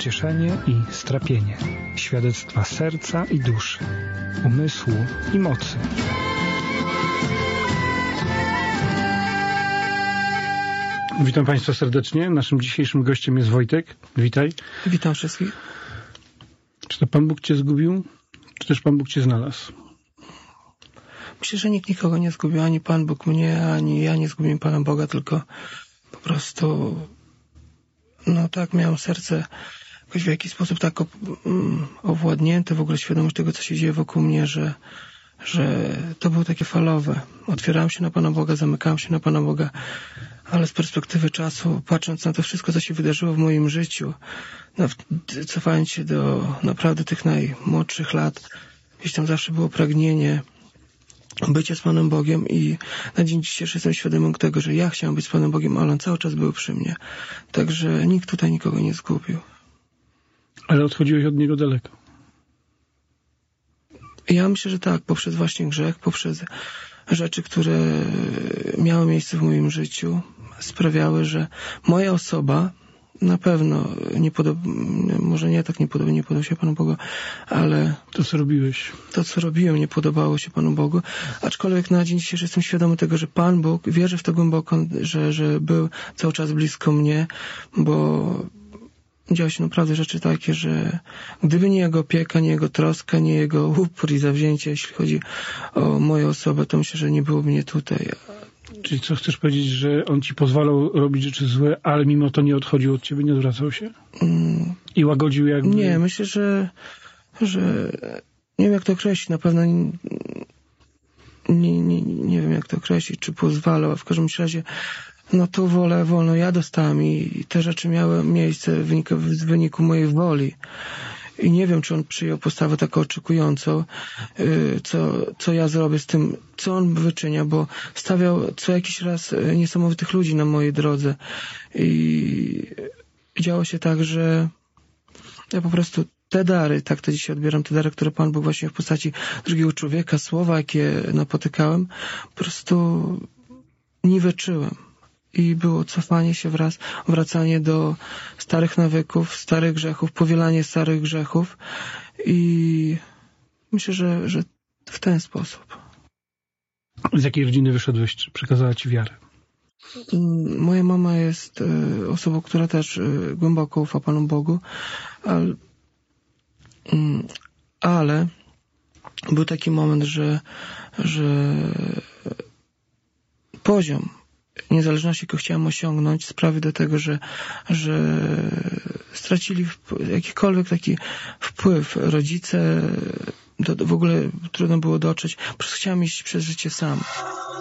pocieszenie i strapienie, świadectwa serca i duszy, umysłu i mocy. Witam Państwa serdecznie. Naszym dzisiejszym gościem jest Wojtek. Witaj. Witam wszystkich. Czy to Pan Bóg Cię zgubił, czy też Pan Bóg Cię znalazł? Myślę, że nikt nikogo nie zgubił, ani Pan Bóg mnie, ani ja nie zgubiłem Pana Boga, tylko po prostu tak miałem serce jakoś w jakiś sposób tak owładnięte, w ogóle świadomość tego, co się dzieje wokół mnie, że to było takie falowe. Otwierałem się na Pana Boga, zamykałem się na Pana Boga, ale z perspektywy czasu, patrząc na to wszystko, co się wydarzyło w moim życiu, cofając się do naprawdę tych najmłodszych lat, gdzieś tam zawsze było pragnienie bycia z Panem Bogiem i na dzień dzisiejszy jestem świadomy tego, że ja chciałem być z Panem Bogiem, ale On cały czas był przy mnie. Także nikt tutaj nikogo nie zgubił. Ale odchodziłeś od Niego daleko. Ja myślę, że tak, poprzez właśnie grzech, poprzez rzeczy, które miały miejsce w moim życiu, sprawiały, że moja osoba na pewno nie podoba się Panu Bogu, ale to, co robiłeś. To, co robiłem, nie podobało się Panu Bogu. Aczkolwiek na dzień dzisiejszy jestem świadomy tego, że Pan Bóg, wierzę w to głęboko, że był cały czas blisko mnie, bo działy się naprawdę rzeczy takie, że gdyby nie Jego opieka, nie Jego troska, nie Jego upór i zawzięcie, jeśli chodzi o moją osobę, to myślę, że nie byłoby mnie tutaj. Czyli co chcesz powiedzieć, że On ci pozwalał robić rzeczy złe, ale mimo to nie odchodził od ciebie, nie odwracał się? I łagodził jakby... Nie, myślę, że nie wiem, jak to określić. Na pewno nie wiem, jak to określić, czy pozwalał, a w każdym razie tą wolę wolną ja dostałem i te rzeczy miały miejsce w wyniku mojej woli. I nie wiem, czy On przyjął postawę taką oczekującą, co ja zrobię z tym, co On wyczynia, bo stawiał co jakiś raz niesamowitych ludzi na mojej drodze. I działo się tak, że ja po prostu te dary, tak to dzisiaj odbieram, te dary, które Pan Bóg właśnie w postaci drugiego człowieka, słowa, jakie napotykałem, po prostu niweczyłem. I było cofanie się wracanie do starych nawyków, starych grzechów, powielanie starych grzechów i myślę, że w ten sposób. Z jakiej rodziny wyszedłeś? Czy przekazała ci wiarę? Moja mama jest osobą, która też głęboko ufa Panu Bogu, ale był taki moment, że poziom niezależności, jaką chciałem osiągnąć, sprawi do tego, że stracili jakikolwiek taki wpływ. Rodzice, w ogóle trudno było dotrzeć. Po prostu chciałem iść przez życie sam.